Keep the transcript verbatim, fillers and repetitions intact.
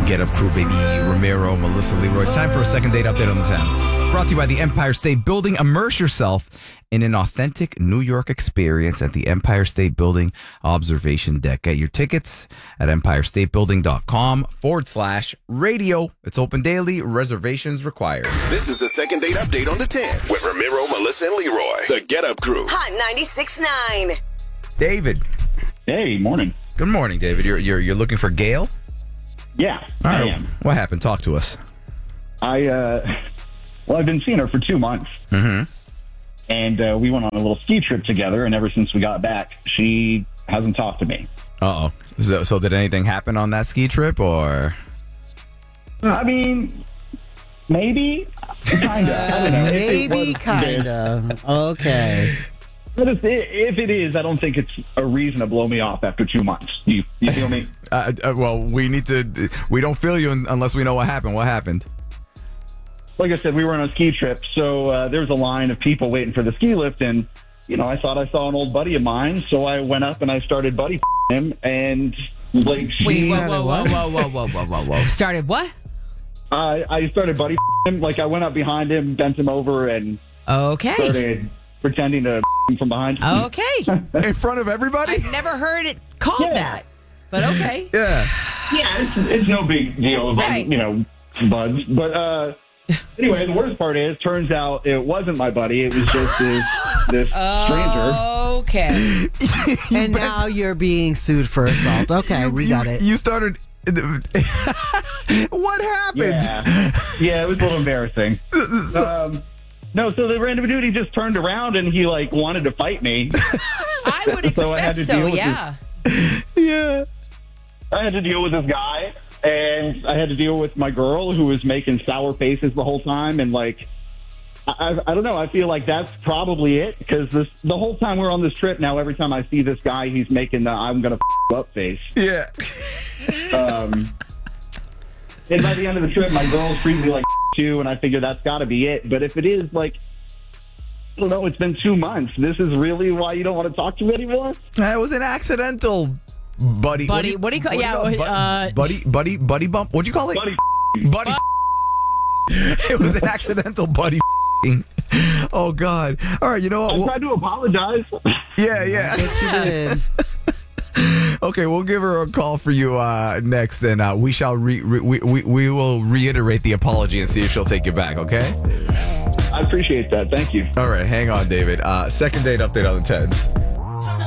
Get Up Crew, baby. Ramiro, Melissa, Leroy. Time for a second date update on the tens. Brought to you by the Empire State Building. Immerse yourself in an authentic New York experience at the Empire State Building Observation Deck. Get your tickets at empirestatebuilding.com forward slash radio. It's open daily. Reservations required. This is the second date update on the tens with Ramiro, Melissa, and Leroy. The Get Up Crew. Hot ninety-six point nine. David. Hey, morning. Good morning, David. You're you're you're looking for Gail? Yeah, All I right. am. What happened? Talk to us. I, uh, well, I've been seeing her for two months. Mm-hmm. And uh, we went on a little ski trip together, and ever since we got back, she hasn't talked to me. Uh-oh. So, so did anything happen on that ski trip, or? I mean, maybe, kind of. I don't know. If it Maybe, was- kind of. Okay. But if it, if it is, I don't think it's a reason to blow me off after two months. You, you feel me? Uh, uh, well, we need to. We don't feel you un- unless we know what happened. What happened? Like I said, we were on a ski trip, so uh, there was a line of people waiting for the ski lift, and you know, I thought I saw an old buddy of mine, so I went up and I started buddy him, and like she, Wait, whoa, whoa, whoa, whoa, whoa, whoa, whoa, whoa, whoa. Started what? I I started buddy him. Like I went up behind him, bent him over, and Okay. started pretending to him from behind. Okay. In front of everybody? I've never heard it called Yeah. that. But okay. Yeah. Yeah, it's, it's no big deal, Right. you know, buds. But uh, anyway, the worst part is, turns out it wasn't my buddy. It was just this this stranger. Okay. And now you're being sued for assault. Okay, we you, got it. You started. What happened? Yeah, yeah, it was a little embarrassing. Um, no, so the random dude, he just turned around and he like wanted to fight me. I would expect So I had to so, deal with yeah. Yeah. I had to deal with this guy, and I had to deal with my girl who was making sour faces the whole time, and like, I, I, I don't know. I feel like that's probably it, because this the whole time we're on this trip now, every time I see this guy, he's making the "I'm gonna f you up" face. Yeah. Um, and by the end of the trip, my girl's treating me like too, and I figure that's got to be it. But if it is, like, I don't know, it's been two months. This is really why you don't want to talk to me anymore? That was an accidental buddy. Buddy, what do you call- yeah, Bu- uh, buddy, buddy, buddy bump. What'd you call it? Buddy, Buddy. It was an accidental buddy. Oh God! All right, you know what? I We'll- tried to apologize. yeah, yeah. What you did. Okay, we'll give her a call for you uh, next, and uh, we shall re- re- we, we we will reiterate the apology and see if she'll take you back. Okay. I appreciate that. Thank you. All right, hang on, David. Uh, second date update on the tens.